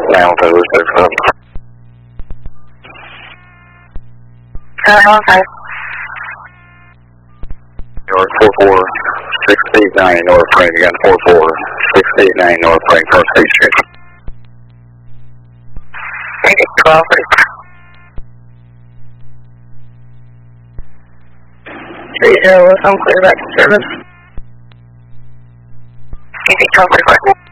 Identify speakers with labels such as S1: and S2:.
S1: Now to 6
S2: okay.
S1: York 44689 North Frank again, 44689 North Frank, North State Street.
S2: 12. 30 with some clear back to service. 12.